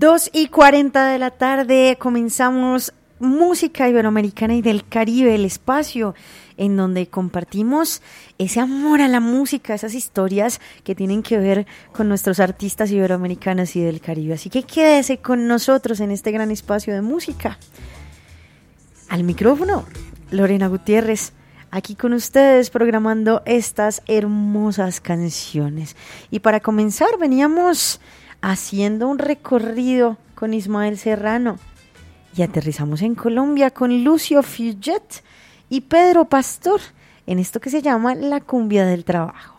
2:40 de la tarde comenzamos Música Iberoamericana y del Caribe, el espacio en donde compartimos ese amor a la música, esas historias que tienen que ver con nuestros artistas iberoamericanos y del Caribe. Así que quédese con nosotros en este gran espacio de música. Al micrófono, Lorena Gutiérrez, aquí con ustedes programando estas hermosas canciones. Y para comenzar veníamos haciendo un recorrido con Ismael Serrano y aterrizamos en Colombia con Lucio Fuget y Pedro Pastor en esto que se llama la cumbia del trabajo.